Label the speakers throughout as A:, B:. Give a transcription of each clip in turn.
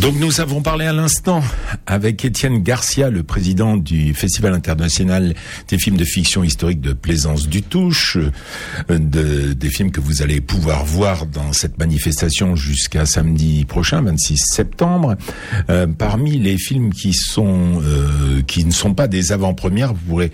A: Donc nous avons parlé à l'instant avec Étienne Garcia, le président du Festival international des films de fiction historique de Plaisance-du-Touche, des films que vous allez pouvoir voir dans cette manifestation jusqu'à samedi prochain, 26 septembre. Parmi les films qui ne sont pas des avant-premières, vous pourrez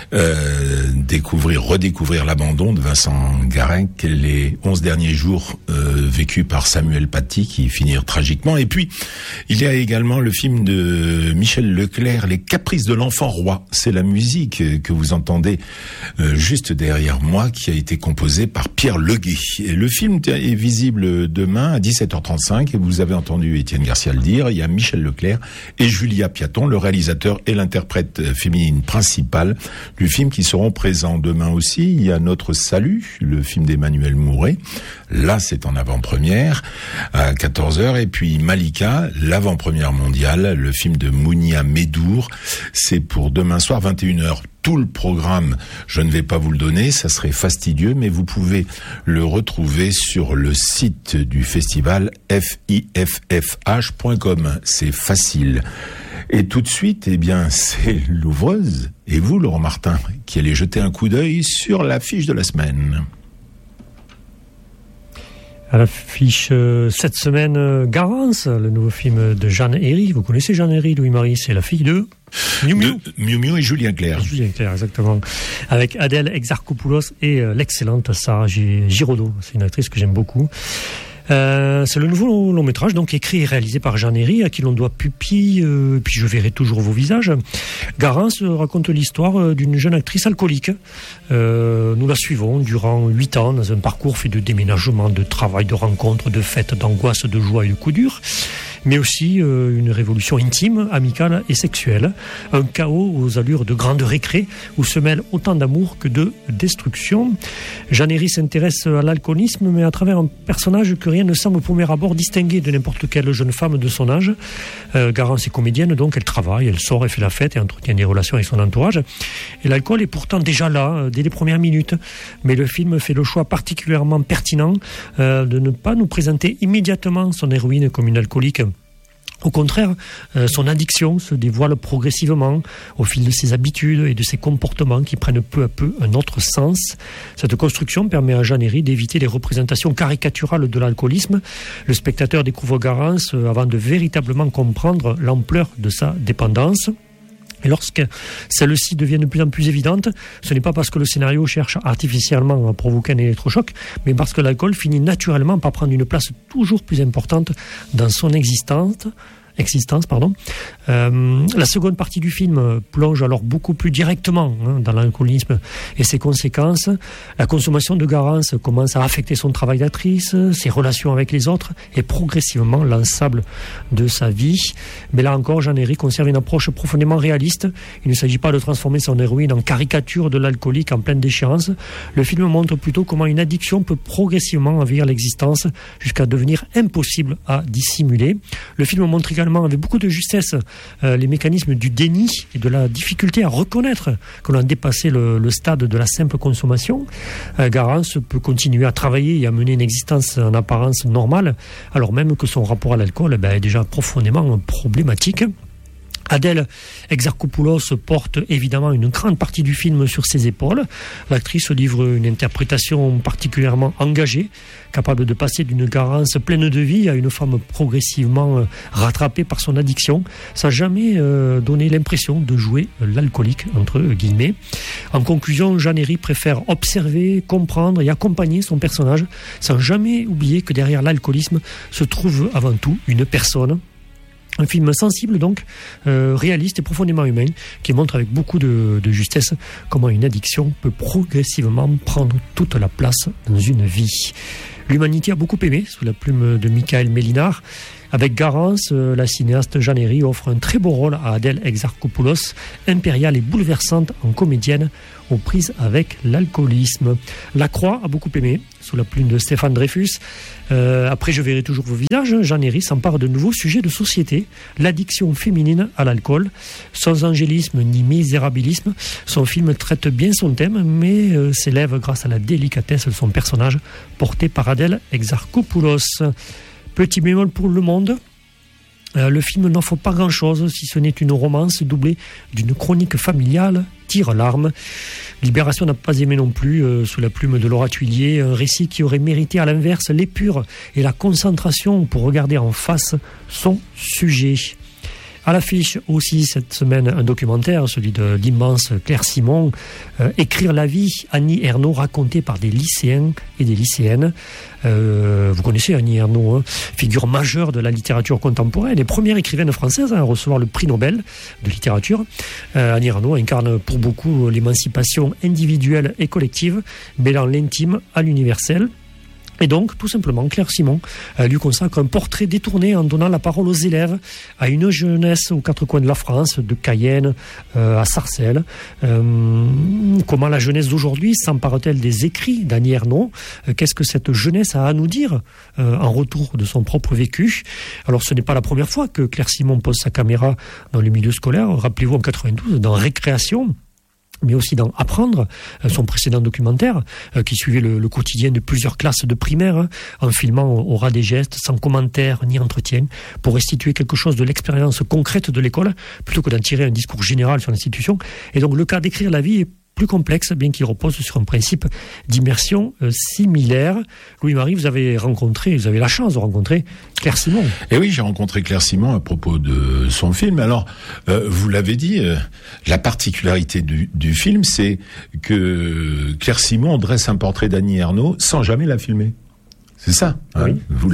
A: redécouvrir L'Abandon de Vincent Garec, les 11 derniers jours vécus par Samuel Paty qui finirent tragiquement. Et puis il y a également le film de Michel Leclerc, Les Caprices de l'Enfant Roi. C'est la musique que vous entendez juste derrière moi, qui a été composée par Pierre Leguet. Et le film est visible demain à 17h35 et vous avez entendu Étienne Garcia le dire. Il y a Michel Leclerc et Julia Piaton, le réalisateur et l'interprète féminine principale du film, qui seront présents demain aussi. Il y a Notre Salut, le film d'Emmanuel Mouret. Là, c'est en avant-première à 14h. Et puis Malika, l'avant-première mondiale, le film de Mounia Medour. C'est pour demain soir, 21h. Tout le programme, je ne vais pas vous le donner, ça serait fastidieux, mais vous pouvez le retrouver sur le site du festival fiffh.com. C'est facile. Et tout de suite, c'est l'ouvreuse, et vous, Laurent Martin, qui allez jeter un coup d'œil sur l'affiche de la semaine.
B: À l'affiche cette semaine, Garance, le nouveau film de Jeanne Herry. Vous connaissez Jeanne Herry, Louis-Marie, c'est la fille de Miu Miu.
A: Miu Miu et Julien Clerc.
B: Julien Clerc, exactement. Avec Adèle Exarchopoulos et l'excellente Sarah Giraudot. C'est une actrice que j'aime beaucoup. C'est le nouveau long métrage, donc écrit et réalisé par Jeanne Herry, à qui l'on doit Pupille, puis je verrai toujours vos visages. Garance raconte l'histoire d'une jeune actrice alcoolique. Nous la suivons durant 8 ans dans un parcours fait de déménagement, de travail, de rencontres, de fêtes, d'angoisse, de joie et de coups durs, mais aussi une révolution intime, amicale et sexuelle. Un chaos aux allures de grande récré où se mêlent autant d'amour que de destruction. Jeanne Herry s'intéresse à l'alcoolisme, mais à travers un personnage que rien ne semble au premier abord distinguer de n'importe quelle jeune femme de son âge. Garance est comédienne, donc elle travaille, elle sort, elle fait la fête et entretient des relations avec son entourage. Et l'alcool est pourtant déjà là, dès les premières minutes. Mais le film fait le choix particulièrement pertinent de ne pas nous présenter immédiatement son héroïne comme une alcoolique. Au contraire, son addiction se dévoile progressivement au fil de ses habitudes et de ses comportements qui prennent peu à peu un autre sens. Cette construction permet à Jeanne Herry d'éviter les représentations caricaturales de l'alcoolisme. Le spectateur découvre Garance avant de véritablement comprendre l'ampleur de sa dépendance. Et lorsque celle-ci devient de plus en plus évidente, ce n'est pas parce que le scénario cherche artificiellement à provoquer un électrochoc, mais parce que l'alcool finit naturellement par prendre une place toujours plus importante dans son existence. La seconde partie du film plonge alors beaucoup plus directement dans l'alcoolisme et ses conséquences. La consommation de Garance commence à affecter son travail d'actrice, ses relations avec les autres et progressivement l'ensemble de sa vie. Mais là encore, Jeanne Herry conserve une approche profondément réaliste. Il ne s'agit pas de transformer son héroïne en caricature de l'alcoolique en pleine déchéance. Le film montre plutôt comment une addiction peut progressivement envahir l'existence jusqu'à devenir impossible à dissimuler. Le film montre également avec beaucoup de justesse les mécanismes du déni et de la difficulté à reconnaître que l'on a dépassé le stade de la simple consommation. Garance peut continuer à travailler et à mener une existence en apparence normale, alors même que son rapport à l'alcool est déjà profondément problématique. Adèle Exarchopoulos porte évidemment une grande partie du film sur ses épaules. L'actrice livre une interprétation particulièrement engagée, capable de passer d'une Garance pleine de vie à une femme progressivement rattrapée par son addiction, sans jamais donner l'impression de jouer l'alcoolique, entre guillemets. En conclusion, Jeanne Herry préfère observer, comprendre et accompagner son personnage, sans jamais oublier que derrière l'alcoolisme se trouve avant tout une personne. Un film sensible donc, réaliste et profondément humain, qui montre avec beaucoup de justesse comment une addiction peut progressivement prendre toute la place dans une vie. L'humanité a beaucoup aimé, sous la plume de Michael Mélinard. Avec Garance, la cinéaste Jeanne Herry offre un très beau rôle à Adèle Exarchopoulos, impériale et bouleversante en comédienne, aux prises avec l'alcoolisme. La Croix a beaucoup aimé, sous la plume de Stéphane Dreyfus. Après Je verrai toujours vos visages, Jeanne Herry s'empare de nouveaux sujets de société, l'addiction féminine à l'alcool. Sans angélisme ni misérabilisme, son film traite bien son thème, mais s'élève grâce à la délicatesse de son personnage, porté par Adèle Exarchopoulos. Petit bémol pour Le Monde. Le film n'offre pas grand-chose, si ce n'est une romance doublée d'une chronique familiale, tire-larme. Libération n'a pas aimé non plus, sous la plume de Laura Thuillier, un récit qui aurait mérité à l'inverse l'épure et la concentration pour regarder en face son sujet. À l'affiche aussi cette semaine un documentaire, celui de l'immense Claire Simon, Écrire la vie, Annie Ernaux, racontée par des lycéens et des lycéennes. Vous connaissez Annie Ernaux, figure majeure de la littérature contemporaine et première écrivaine française à recevoir le prix Nobel de littérature. Annie Ernaux incarne pour beaucoup l'émancipation individuelle et collective, mêlant l'intime à l'universel. Et donc, tout simplement, Claire Simon lui consacre un portrait détourné en donnant la parole aux élèves, à une jeunesse aux quatre coins de la France, de Cayenne à Sarcelles. Comment la jeunesse d'aujourd'hui s'empare-t-elle des écrits d'Annie Ernaux ? Qu'est-ce que cette jeunesse a à nous dire en retour de son propre vécu ? Alors, ce n'est pas la première fois que Claire Simon pose sa caméra dans le milieu scolaire. Rappelez-vous, en 92, dans Récréation, mais aussi dans Apprendre, son précédent documentaire, qui suivait le quotidien de plusieurs classes de primaire, en filmant au ras des gestes, sans commentaire ni entretien, pour restituer quelque chose de l'expérience concrète de l'école, plutôt que d'en tirer un discours général sur l'institution. Et donc le cas d'écrire la vie est plus complexe, bien qu'il repose sur un principe d'immersion similaire. Louis-Marie, vous avez la chance de rencontrer Claire Simon.
A: Et oui, j'ai rencontré Claire Simon à propos de son film. Alors, vous l'avez dit, la particularité du film, c'est que Claire Simon dresse un portrait d'Annie Ernaux sans jamais la filmer. C'est ça.
B: Oui.
A: Hein, vous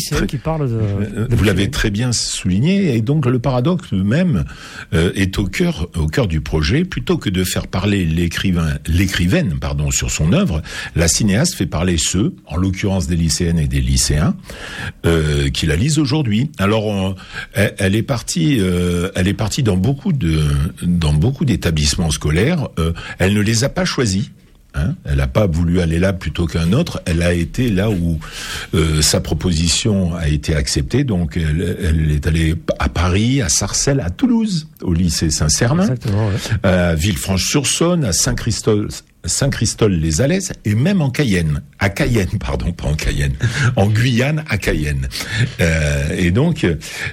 A: l'avez très bien souligné. Et donc le paradoxe même est au cœur du projet. Plutôt que de faire parler l'écrivaine sur son œuvre, la cinéaste fait parler ceux, en l'occurrence des lycéennes et des lycéens, qui la lisent aujourd'hui. Alors elle est partie dans beaucoup d'établissements scolaires. Elle ne les a pas choisis. Elle n'a pas voulu aller là plutôt qu'un autre. Elle a été là où sa proposition a été acceptée. Donc, elle est allée à Paris, à Sarcelles, à Toulouse, au lycée Saint-Cernin, à Villefranche-sur-Saône, à Saint-Christol-les-Alès et même en Guyane, à Cayenne. Et donc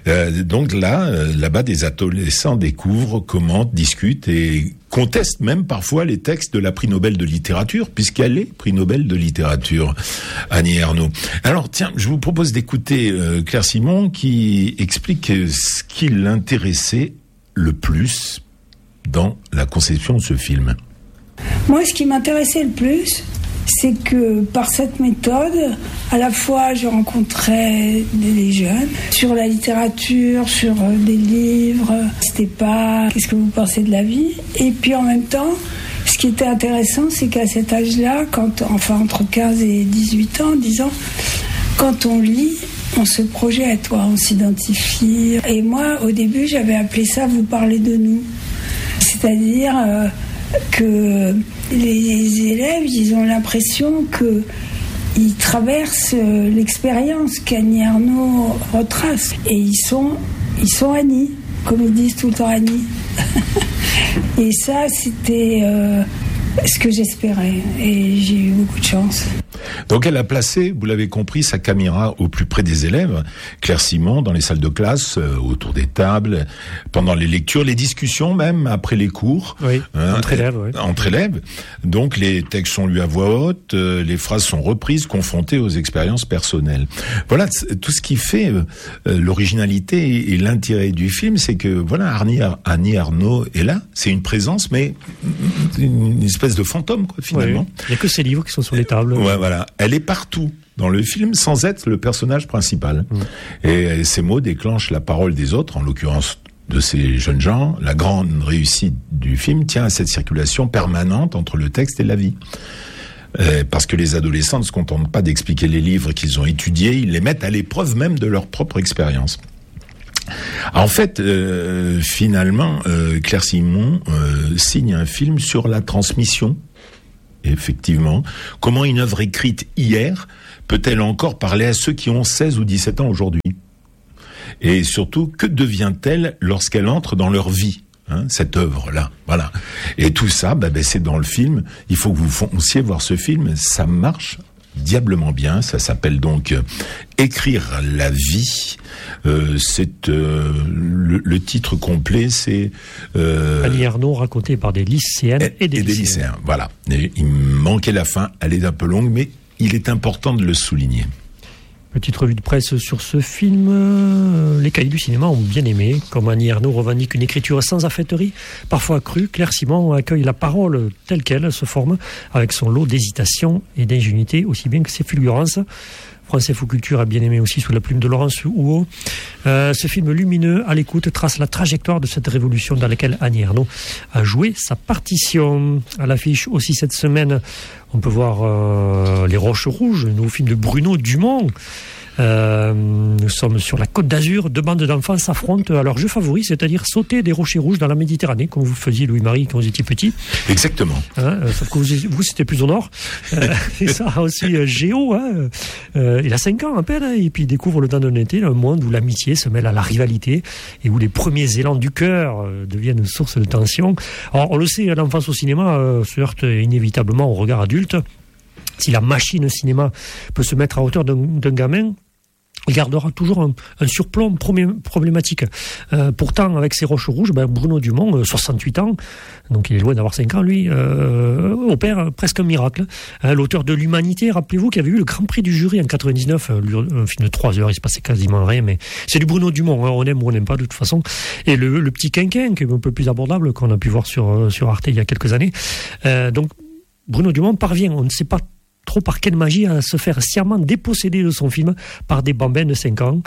A: là-bas, des adolescents découvrent, commentent, discutent et contestent même parfois les textes de la prix Nobel de littérature, puisqu'elle est prix Nobel de littérature, Annie Ernaux. Alors tiens, je vous propose d'écouter Claire Simon qui explique ce qui l'intéressait le plus dans la conception de ce film.
C: Moi, ce qui m'intéressait le plus, c'est que par cette méthode, à la fois je rencontrais des jeunes sur la littérature, sur des livres. C'était pas qu'est-ce que vous pensez de la vie. Et puis en même temps, ce qui était intéressant, c'est qu'à cet âge-là, entre 15 et 18 ans, 10 ans, quand on lit, on se projette, on s'identifie. Et moi, au début, j'avais appelé ça « vous parlez de nous ». C'est-à-dire que les élèves, ils ont l'impression qu'ils traversent l'expérience qu'Annie Ernaux retrace. Et ils sont Annie, comme ils disent tout le temps Annie. Et ça, c'était ce que j'espérais. Et j'ai eu beaucoup de chance.
A: Donc elle a placé, vous l'avez compris, sa caméra au plus près des élèves, Claire Simon, dans les salles de classe, autour des tables, pendant les lectures, les discussions même, après les cours.
B: Oui, entre élèves. Oui.
A: Entre élèves. Donc les textes sont lus à voix haute, les phrases sont reprises, confrontées aux expériences personnelles. Voilà, tout ce qui fait l'originalité et l'intérêt du film, c'est que voilà, Annie Ernaux est là, c'est une présence, mais une espèce de fantôme, quoi, finalement.
B: Oui. Il n'y a que ces livres qui sont sur les tables.
A: Ouais, voilà. Elle est partout dans le film sans être le personnage principal. Et ces mots déclenchent la parole des autres, en l'occurrence de ces jeunes gens. La grande réussite du film tient à cette circulation permanente entre le texte et la vie. Parce que les adolescents ne se contentent pas d'expliquer les livres qu'ils ont étudiés, ils les mettent à l'épreuve même de leur propre expérience. En fait, finalement, Claire Simon signe un film sur la transmission. Effectivement, comment une œuvre écrite hier peut-elle encore parler à ceux qui ont 16 ou 17 ans aujourd'hui ? Et surtout, que devient-elle lorsqu'elle entre dans leur vie, cette œuvre-là ? Voilà. Et tout ça, c'est dans le film. Il faut que vous fonciez voir ce film. Ça marche diablement bien. Ça s'appelle donc Écrire la vie. C'est le titre complet, c'est
B: Annie Ernaux raconté par des lycéennes et des lycéens.
A: Voilà. Et il manquait la fin, elle est un peu longue, mais il est important de le souligner.
B: Petite revue de presse sur ce film. Les cahiers du cinéma ont bien aimé. Comme Annie Ernaux revendique une écriture sans affaîterie, parfois crue, Claire Simon accueille la parole telle qu'elle se forme, avec son lot d'hésitation et d'ingénuité, aussi bien que ses fulgurances. France Info Culture a bien aimé aussi sous la plume de Laurence Houot. Ce film lumineux, à l'écoute, trace la trajectoire de cette révolution dans laquelle Annie Ernaux a joué sa partition. À l'affiche aussi cette semaine, on peut voir Les Roches Rouges, un nouveau film de Bruno Dumont. Nous sommes sur la Côte d'Azur, deux bandes d'enfants s'affrontent à leur jeu favori, c'est-à-dire sauter des rochers rouges dans la Méditerranée, comme vous faisiez Louis-Marie quand vous étiez petit.
A: Exactement.
B: Sauf que vous c'était plus au nord. Et ça aussi, Géo, il a 5 ans à peine, et puis il découvre le temps d'un été, un monde où l'amitié se mêle à la rivalité, et où les premiers élans du cœur deviennent source de tension. Alors on le sait, l'enfance au cinéma se heurte inévitablement au regard adulte. Si la machine cinéma peut se mettre à hauteur d'un gamin, il gardera toujours un surplomb problématique. Pourtant, avec ses roches rouges, Bruno Dumont, 68 ans, donc il est loin d'avoir 5 ans, lui, opère presque un miracle. L'auteur de l'Humanité, rappelez-vous, qui avait eu le Grand Prix du jury en 99, un film de 3 heures, il se passait quasiment rien, mais c'est du Bruno Dumont, on aime ou on n'aime pas de toute façon. Et le Petit Quinquin, qui est un peu plus abordable, qu'on a pu voir sur Arte il y a quelques années. Donc, Bruno Dumont parvient, on ne sait pas trop par quelle magie, à se faire sciemment déposséder de son film par des bambins de 5 ans.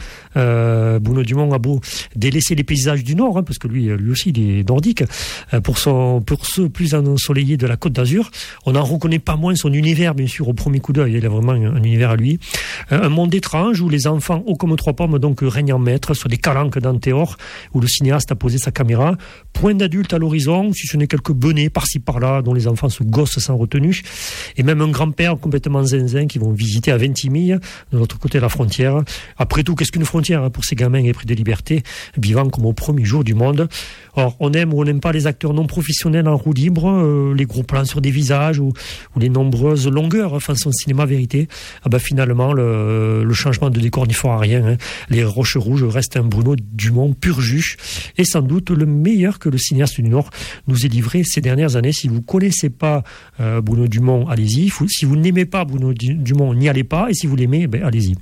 B: Bruno Dumont a beau délaisser les paysages du Nord, parce que lui aussi il est nordique, pour ceux plus ensoleillés de la Côte d'Azur, on n'en reconnaît pas moins son univers, bien sûr, au premier coup d'œil. Il a vraiment un univers à lui. Un monde étrange où les enfants, hauts comme 3 pommes, donc règnent en maître sur des calanques d'Antéor, où le cinéaste a posé sa caméra. Point d'adulte à l'horizon, si ce n'est quelques benets par-ci par-là, dont les enfants se gossent sans retenue, et même un grand-père complètement zinzin qui vont visiter à Ventimille, de l'autre côté de la frontière. Après tout, qu'est-ce qu'une frontière pour ces gamins épris de liberté, vivant comme au premier jour du monde? Or, on aime ou on n'aime pas les acteurs non professionnels en roue libre, les gros plans sur des visages ou les nombreuses longueurs façon cinéma vérité. Finalement, le changement de décor n'y fera rien. Les Roches Rouges restent un Bruno Dumont pur jus, et sans doute le meilleur que le cinéaste du Nord nous ait livré ces dernières années. Si vous ne connaissez pas Bruno Dumont, allez-y. Si vous n'aimez pas Bruno Dumont, n'y allez pas, et si vous l'aimez, allez-y.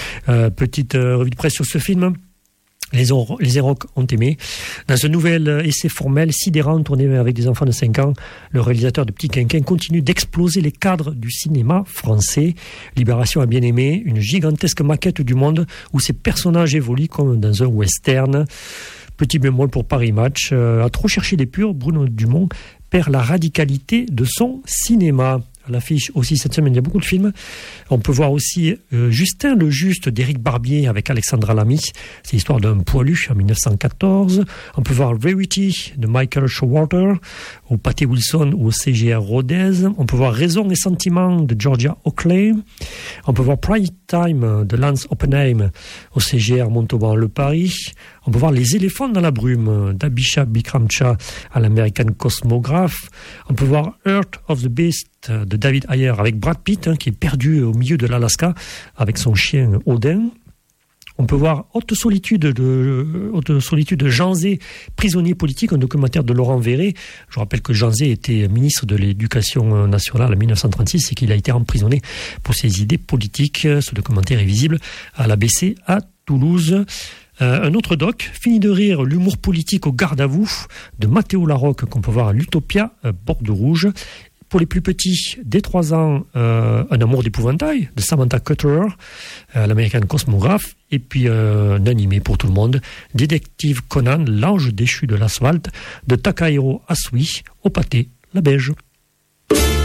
B: Petite revue de presse sur ce film. Les Érocs ont aimé. Dans un nouvel essai formel sidérant tourné avec des enfants de 5 ans, le réalisateur de Petit Quinquin continue d'exploser les cadres du cinéma français. Libération a bien aimé, une gigantesque maquette du monde où ces personnages évoluent comme dans un western. Petit bémol pour Paris Match, à trop chercher les purs, Bruno Dumont perd la radicalité de son cinéma. À l'affiche aussi cette semaine, il y a beaucoup de films. On peut voir aussi Justin le Juste d'Éric Barbier avec Alexandra Lamy. C'est l'histoire d'un poilu en 1914. On peut voir Verity de Michael Showalter au Pâté Wilson ou au CGR Rodez. On peut voir Raison et Sentiment de Georgia Oakley. On peut voir Prime Time de Lance Oppenheim au CGR Montauban-Le Paris. On peut voir Les éléphants dans la brume d'Abisha Bikramcha à l'American Cosmograph. On peut voir Earth of the Beast de David Ayer avec Brad Pitt, qui est perdu au milieu de l'Alaska avec son chien Odin. On peut voir Haute solitude de Jean Zé, prisonnier politique, un documentaire de Laurent Verret. Je rappelle que Jean Zé était ministre de l'Éducation nationale en 1936 et qu'il a été emprisonné pour ses idées politiques. Ce documentaire est visible à l'ABC à Toulouse. Un autre doc, Fini de rire, l'humour politique au garde à vous, de Mathéo Larocque, qu'on peut voir à l'Utopia, Bordeaux Rouge. Pour les plus petits, dès 3 ans, Un amour d'épouvantail, de Samantha Cutterer, l'American Cosmograph. Et puis un animé pour tout le monde, Détective Conan, l'ange déchu de l'asphalte, de Takahiro Asui, au Pâté, la Beige.